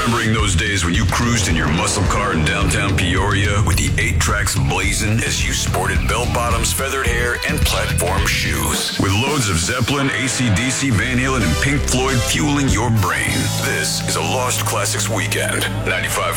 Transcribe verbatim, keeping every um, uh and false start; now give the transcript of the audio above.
Remembering those days when you cruised in your muscle car in downtown Peoria with the eight tracks blazing as you sported bell-bottoms, feathered hair, and platform shoes. With loads of Zeppelin, A C D C, Van Halen, and Pink Floyd fueling your brain. This is a Lost Classics weekend. ninety-five